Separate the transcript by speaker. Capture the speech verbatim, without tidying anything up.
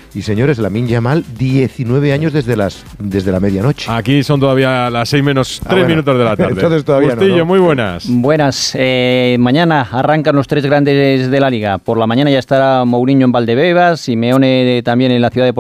Speaker 1: Y señores, Lamine Yamal, diecinueve años desde las desde la medianoche.
Speaker 2: Aquí son todavía las seis menos tres ah, bueno. minutos de la tarde.
Speaker 1: Entonces todavía
Speaker 2: Bustillo,
Speaker 1: no, ¿no?
Speaker 2: muy buenas.
Speaker 3: Buenas. Eh, mañana arrancan los tres grandes de la Liga. Por la mañana ya estará Mourinho en Valdebebas, Simeone también en la ciudad de